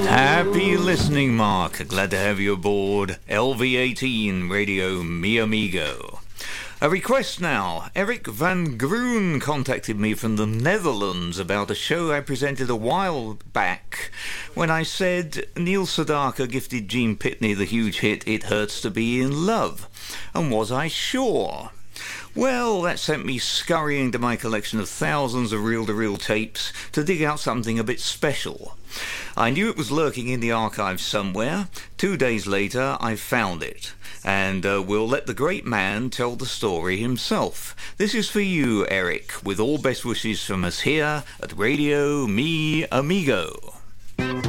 Happy listening, Mark. Glad to have you aboard LV18 Radio Mi Amigo. A request now. Eric van Groen contacted me from the Netherlands about a show I presented a while back when I said Neil Sedaka gifted Gene Pitney the huge hit It Hurts to Be in Love. And was I sure? Well, that sent me scurrying to my collection of thousands of reel-to-reel tapes to dig out something a bit special. I knew it was lurking in the archives somewhere. 2 days later, I found it. And we'll let the great man tell the story himself. This is for you, Eric, with all best wishes from us here at Radio Mi Amigo.